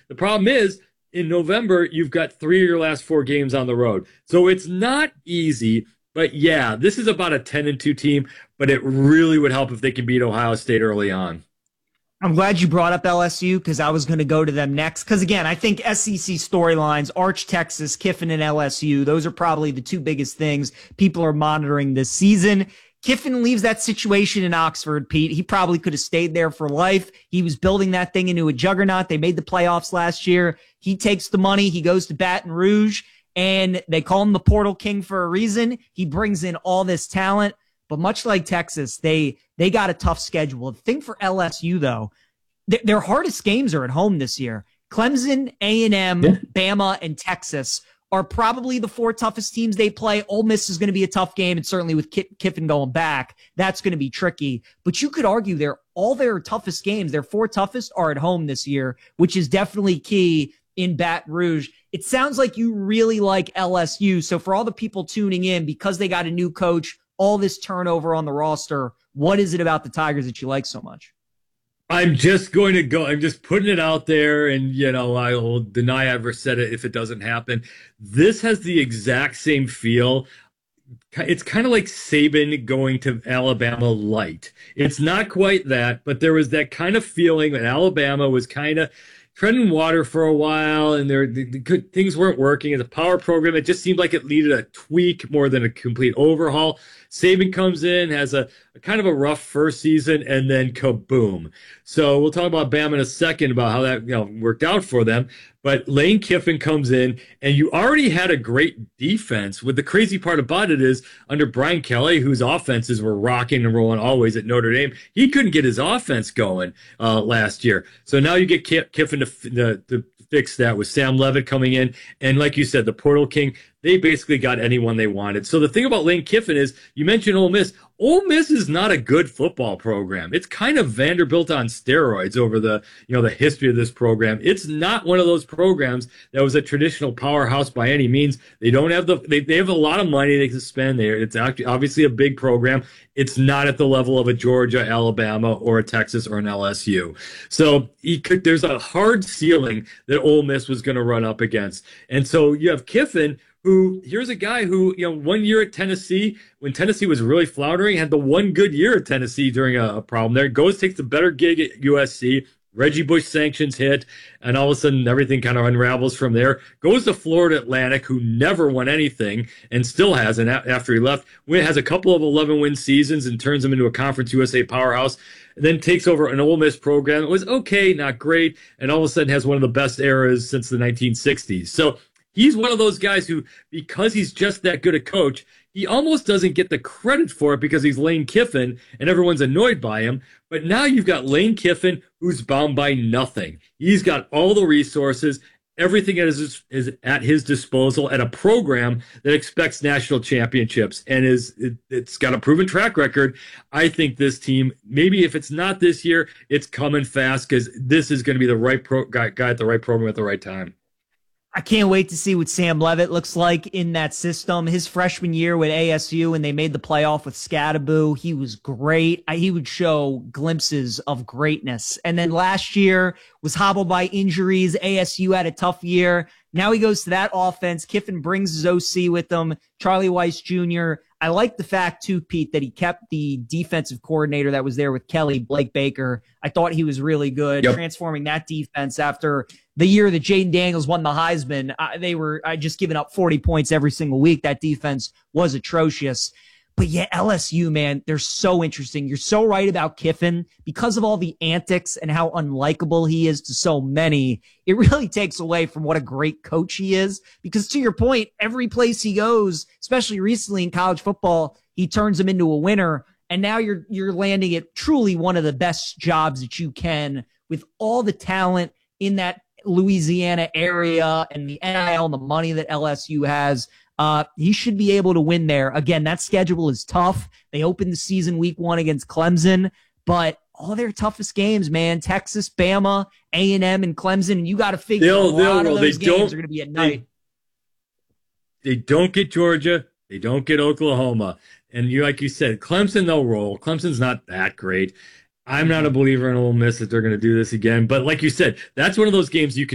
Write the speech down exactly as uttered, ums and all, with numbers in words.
The problem is, in November, you've got three of your last four games on the road. So it's not easy. But yeah, this is about a ten and two team, but it really would help if they can beat Ohio State early on. I'm glad you brought up L S U because I was going to go to them next. Because again, I think S E C storylines, Arch, Texas, Kiffin, and L S U, those are probably the two biggest things people are monitoring this season. Kiffin leaves that situation in Oxford, Pete. He probably could have stayed there for life. He was building that thing into a juggernaut. They made the playoffs last year. He takes the money. He goes to Baton Rouge, and they call him the Portal King for a reason. He brings in all this talent. But much like Texas, they they got a tough schedule. The thing for L S U, though, th- their hardest games are at home this year. Clemson, A and M, yeah. Bama, and Texas are probably the four toughest teams they play. Ole Miss is going to be a tough game, and certainly with Kiffin going back, that's going to be tricky. But you could argue they're all their toughest games, their four toughest, are at home this year, which is definitely key in Baton Rouge. It sounds like you really like L S U. So for all the people tuning in, because they got a new coach, all this turnover on the roster, what is it about the Tigers that you like so much? I'm just going to go, I'm just putting it out there, and, you know, I will deny I ever said it if it doesn't happen. This has the exact same feel. It's kind of like Saban going to Alabama light. It's not quite that, but there was that kind of feeling that Alabama was kind of treading water for a while, and there the, the, things weren't working as a power program. It just seemed like it needed a tweak more than a complete overhaul. Saban comes in, has a, a kind of a rough first season, and then kaboom. So we'll talk about Bama in a second about how that, you know, worked out for them. But Lane Kiffin comes in, and you already had a great defense. With the crazy part about it is, under Brian Kelly, whose offenses were rocking and rolling always at Notre Dame, he couldn't get his offense going uh, last year. So now you get Kiffin to, to, to fix that with Sam Levitt coming in. And like you said, the Portal King, they basically got anyone they wanted. So the thing about Lane Kiffin is, you mentioned Ole Miss. Ole Miss is not a good football program. It's kind of Vanderbilt on steroids over the, you know, the history of this program. It's not one of those programs that was a traditional powerhouse by any means. They don't have the, they, they have a lot of money they can spend there. It's actually obviously a big program. It's not at the level of a Georgia, Alabama, or a Texas, or an L S U. So he could, there's a hard ceiling that Ole Miss was going to run up against. And so you have Kiffin, who, here's a guy who, you know, one year at Tennessee, when Tennessee was really floundering, had the one good year at Tennessee during a, a problem there. Goes, takes the better gig at U S C. Reggie Bush sanctions hit, and all of a sudden everything kind of unravels from there. Goes to Florida Atlantic, who never won anything and still hasn't after he left. Has a couple of eleven-win seasons and turns them into a Conference U S A powerhouse. And then takes over an Ole Miss program. It was okay, not great, and all of a sudden has one of the best eras since the nineteen sixties. So he's one of those guys who, because he's just that good a coach, he almost doesn't get the credit for it because he's Lane Kiffin and everyone's annoyed by him. But now you've got Lane Kiffin, who's bound by nothing. He's got all the resources, everything at his, is at his disposal, at a program that expects national championships and is it, it's got a proven track record. I think this team, maybe if it's not this year, it's coming fast because this is going to be the right pro, guy, guy at the right program at the right time. I can't wait to see what Sam Levitt looks like in that system. His freshman year with A S U, and they made the playoff with Scadaboo, he was great. I, he would show glimpses of greatness. And then last year was hobbled by injuries. A S U had a tough year. Now he goes to that offense. Kiffin brings his O C with him, Charlie Weiss Junior I like the fact, too, Pete, that he kept the defensive coordinator that was there with Kelly, Blake Baker. I thought he was really good, yep. Transforming that defense after the year that Jaden Daniels won the Heisman. Uh, they were uh, just giving up forty points every single week. That defense was atrocious. But yeah, L S U, man, they're so interesting. You're so right about Kiffin. Because of all the antics and how unlikable he is to so many, it really takes away from what a great coach he is. Because to your point, every place he goes, especially recently in college football, he turns them into a winner. And now you're you're landing at truly one of the best jobs that you can with all the talent in that Louisiana area and the N I L and the money that L S U has. Uh, he should be able to win there. Again, that schedule is tough. They opened the season week one against Clemson, but all their toughest games, man, Texas, Bama, A and M, and Clemson, and you got to figure they'll, a lot they'll, of well, those games are going to be at night. They, they don't get Georgia. They don't get Oklahoma. And you, like you said, Clemson, they'll roll. Clemson's not that great. I'm not a believer in Ole Miss that they're going to do this again. But like you said, that's one of those games you can